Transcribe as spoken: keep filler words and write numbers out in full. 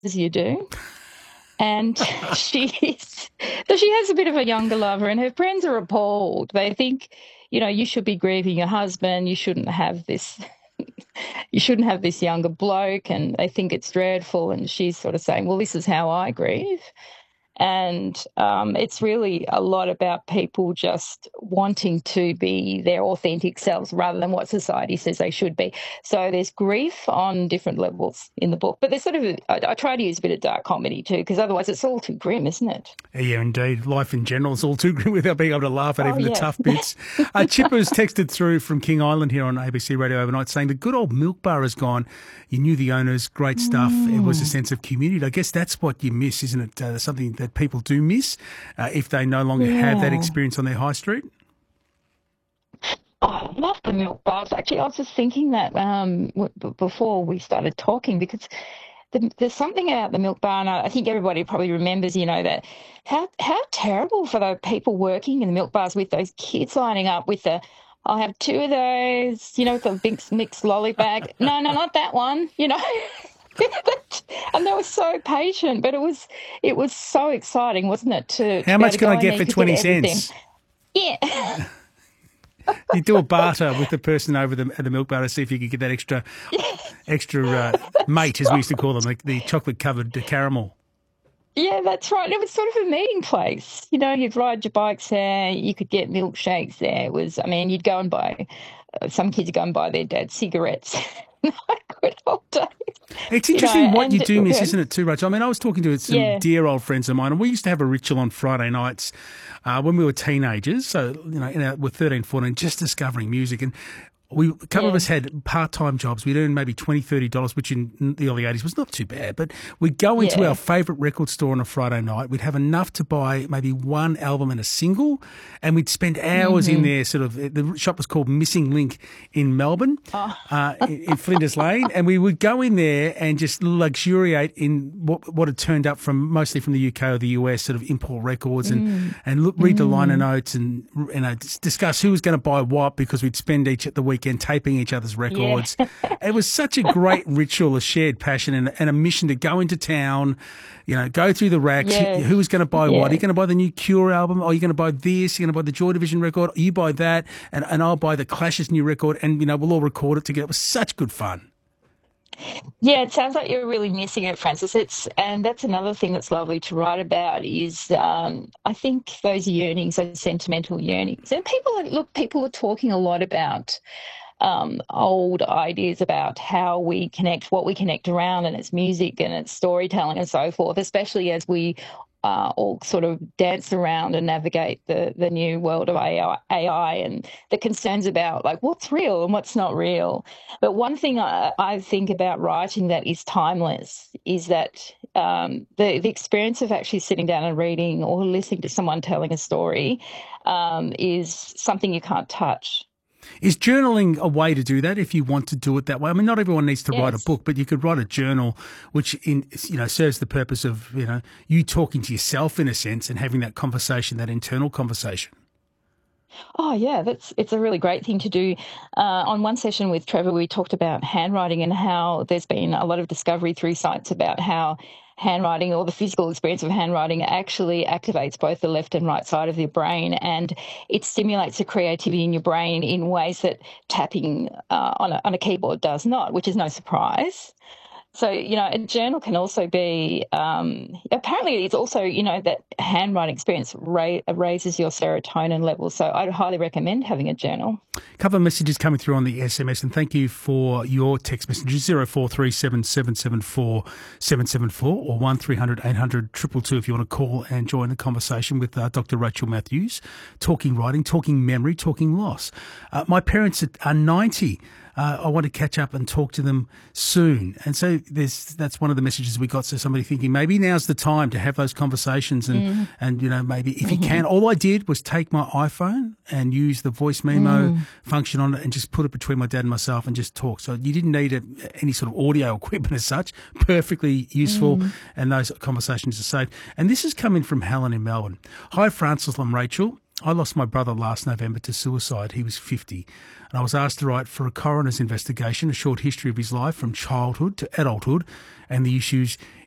as you do. And she's so she has a bit of a younger lover, and her friends are appalled. They think, you know, you should be grieving your husband. You shouldn't have this. You shouldn't have this younger bloke, and they think it's dreadful. And she's sort of saying, well, this is how I grieve. And um, it's really a lot about people just wanting to be their authentic selves rather than what society says they should be. So there's grief on different levels in the book. But there's sort of, a, I, I try to use a bit of dark comedy too, because otherwise it's all too grim, isn't it? Yeah, indeed. Life in general is all too grim without being able to laugh at Oh, even the yeah. tough bits. Uh, Chipper's texted through from King Island here on A B C Radio overnight saying the good old milk bar is gone. You knew the owners, great stuff. Mm. It was a sense of community. I guess that's what you miss, isn't it? Uh, something that people do miss uh, if they no longer Yeah. have that experience on their high street. Oh, I love the milk bars. Actually, I was just thinking that um, w- before we started talking, because the, there's something about the milk bar, and I think everybody probably remembers, you know, that how how terrible for the people working in the milk bars with those kids lining up with the, I'll have two of those, you know, with the mixed, mixed lolly bag. No, no, not that one, you know. And they were so patient, but it was it was so exciting, wasn't it? To How to much to can go I in get there, for you could twenty everything. cents? Yeah. You do a barter with the person over the, at the milk bar to see if you could get that extra, extra uh, mate, as we used to call them, like the chocolate-covered caramel. Yeah, that's right. It was sort of a meeting place. You know, you'd ride your bikes there, you could get milkshakes there. It was, I mean, you'd go and buy, uh, some kids would go and buy their dad's cigarettes. Good old days. It's You interesting know, what and you do miss, yeah. isn't it, too, Rachel? I mean, I was talking to some Yeah. dear old friends of mine, and we used to have a ritual on Friday nights uh, when we were teenagers, so, you know, in our, we're thirteen, fourteen, just discovering music. And we, a couple of Yeah. us had part-time jobs. We'd earn maybe twenty dollars, thirty dollars, which in the early eighties was not too bad. But we'd go into Yeah. our favourite record store on a Friday night. We'd have enough to buy maybe one album and a single, and we'd spend hours Mm-hmm. in there. Sort of, the shop was called Missing Link in Melbourne, Oh. uh, in, in Flinders Lane, and we would go in there and just luxuriate in what, what had turned up from mostly from the U K or the U S, sort of import records, and Mm. and look, read the liner notes and you know discuss who was going to buy what, because we'd spend each at the weekend taping each other's records. It was such a great ritual, a shared passion, and, and a mission to go into town, you know, go through the racks. Yeah. Who was going to buy Yeah. what? Are you going to buy the new Cure album? Are you going to buy this? You're going to buy the Joy Division record? You buy that, and, and I'll buy the Clash's new record, and you know we'll all record it together. It was such good fun. Yeah, it sounds like you're really missing it, Francis. It's and that's another thing that's lovely to write about is um, I think those yearnings, those sentimental yearnings, and people are, look, people are talking a lot about um, old ideas about how we connect, what we connect around, and it's music and it's storytelling and so forth. Especially as we uh, all sort of dance around and navigate the the new world of A I, A I and the concerns about like what's real and what's not real. But one thing I, I think about writing that is timeless is that um, the the experience of actually sitting down and reading or listening to someone telling a story um, is something you can't touch. Is journaling a way to do that if you want to do it that way? I mean, not everyone needs to write a Yes. book, but you could write a journal which in, you know, serves the purpose of, you know, you talking to yourself in a sense and having that conversation, that internal conversation. Oh, yeah, that's it's a really great thing to do. Uh, on one session with Trevor, we talked about handwriting and how there's been a lot of discovery through science about how handwriting or the physical experience of handwriting actually activates both the left and right side of your brain, and it stimulates the creativity in your brain in ways that tapping uh, on, a, on a keyboard does not, which is no surprise. So, you know, a journal can also be, um, apparently it's also, you know, that handwriting experience ra- raises your serotonin levels. So I'd highly recommend having a journal. A couple of messages coming through on the S M S, and thank you for your text messages, zero four three seven seven seven four seven seven four or one three hundred eight hundred two two two if you want to call and join the conversation with uh, Doctor Rachel Matthews, talking writing, talking memory, talking loss. Uh, my parents are ninety. Uh, I want to catch up and talk to them soon. And so there's that's one of the messages we got. So somebody thinking maybe now's the time to have those conversations and, mm. and you know, maybe if you can. All I did was take my iPhone and use the voice memo mm. function on it and just put it between my dad and myself and just talk. So you didn't need a, any sort of audio equipment as such. Perfectly useful. Mm. And those conversations are saved. And this is coming from Helen in Melbourne. Hi, Francis and Rachel. I lost my brother last November to suicide. He was fifty. And I was asked to write for a coroner's investigation, a short history of his life from childhood to adulthood and the issues